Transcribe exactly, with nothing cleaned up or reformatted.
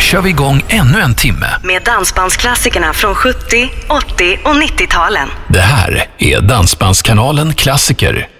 kör vi igång ännu en timme med dansbandsklassikerna från sjuttio, åttio och nittio-talen. Det här är Dansbandskanalen Klassiker